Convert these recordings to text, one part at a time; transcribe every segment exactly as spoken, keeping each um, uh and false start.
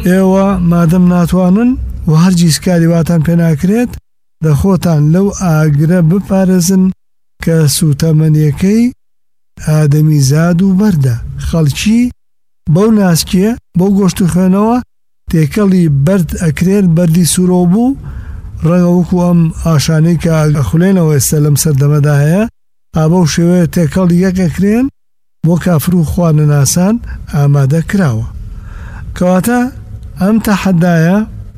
ئێوە مادەم ناتوانن و هەرگیز کاری واتان پێ ناکرێت دەخۆتان لەو ئاگرە بپارێزن کە سوتەمەنیەکەی ئادەمی زاد و بەردە. خەڵکی بەو ناسکیە بەو گۆشت و خوێنەوە تێکەڵی بەرد ئەکرێت، بەردی سوورۆ بوو ڕەنگە وەکو ئەم ئاشانەی کە ئەخولێنەوە ئێستا لەم سەردەمەدا هەیە، ئابە و شێوەیە تێکەڵی یەک ئەکرێن بۆ کافر و خوانەناسان ئامادە کراوە. کەواتە ئەم تەحەدایە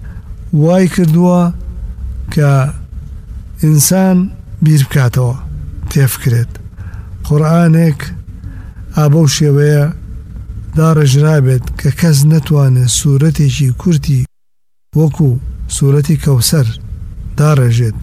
وای کردووە کە ئینسان بیر بکاتەوە، تێفکرێت. قورئانێک ئابە و شێوەیە داڕێژرابێت کە کەس نەتوانێت سوورەتێکی کورتی وەکو سوورەتی کەوسەر داڕێژێت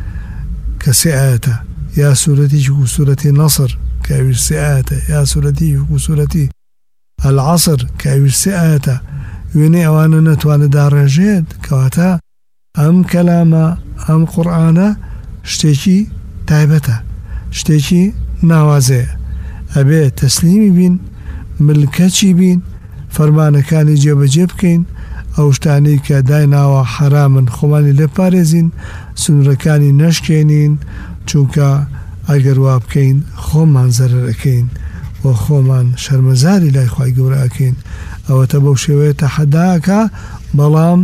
کە سێ ئاەتە، یا سوورەتێکی وەکو سوورەتی نەسر کە ئەویش سێ ئاەتە، یا سوورەتی وەکو سوورەتی العەسر کە ئەویش سێ ئاەتە، وێنەی ئەوانە نەتوانێت داڕێژێت. کەواتە ئەم کەلامە ئەم قورئانە شتێکی تایبەتە، شتێکی ناوازەیە. ئەبێ تەسلیمی بین، ملکەچی بین، فەرمانەکانی جێبەجێ بکەین، ئەو شتانەی کە دایناوە حرامن خۆمانی لێ پارێزین، سنوورەکانی نەشکێنین، چونکە ئەگەر وا بکەین خۆمان زەرەرەکەین و خۆمان شەرمەزاری لای خوای گەورە ئەکەین. ئەوەتە بەو شێوەیە تەحەداکە، بەڵام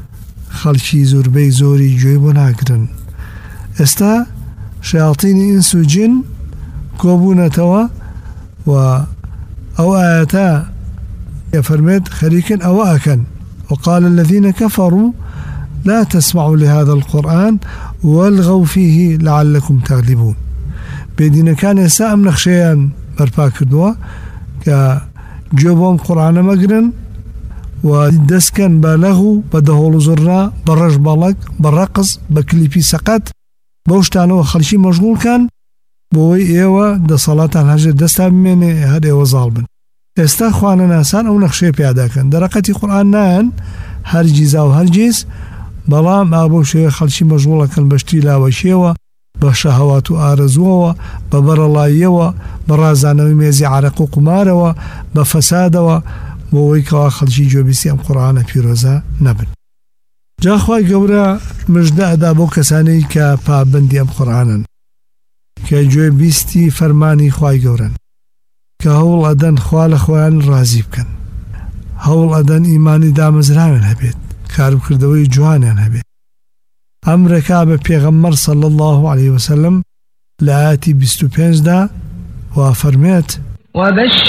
خەڵکی زۆربەی زۆری گوێی بۆ ناگرن. ئێستا شەیاطینی ئینس و جین کۆبوونەتەوە و ئەو ئاەتە يفرمت خريكا أو أكن. وقال الذين كفروا لا تسمعوا لهذا القرآن والغوا فيه لعلكم تغلبون. بيدينا كان يسا من خشيان برپا کردووە کە گوێ قورآنە مەگرن و دەستکەن بە لەغو، بە دەهۆڵ و زۆرا، بە ڕەش بەڵک، بە ڕەقز، بە کلیپی سەقەت، بەو شتانەوە خەڵکی مەشغوڵکان بۆی ئێوە دەسەڵاتان هەژێت دەستا بمێنێ هەر ئێوە زاڵ بن. ئێستا خوانەناسان ئەو نەخشەیە پیاداکەن، دەرەقەتی قورآن نایەن هەرگیزا و هەرگیز، بەڵام ئابە شێوە خەڵکی مەشغوڵەکەن بە شتی لاوەشیەوە، بە شەهەوات و ئارەزووەوە، بە بەرەڵاییەوە، بە ڕازانەوەی مێزی عەرەق و قومارەوە، بە فەسادەوە، بۆ ئەوەی کەوا خەڵکی گوێبیستی ئەم قورئانە پیرۆزە نەبن. جا خوای گەورە مژدە ئەدا بۆ کەسانەی کە پابەندی ئەم قورئانن، کە گوێبیستی فەرمانی خوای گەورەن، کە هەوڵ ئەدەن خوا لە خۆیان ڕازی بکەن، هەوڵ ئەدەن ئیمانی دامەزراوێن هەبێت، کارکردەوەی جوانیان هەبێت. ئەمرێکا بە پێغەمبەر صلی الله علیه وسلم لە ئاەتی بیست و پێنج دا وا فەرمێت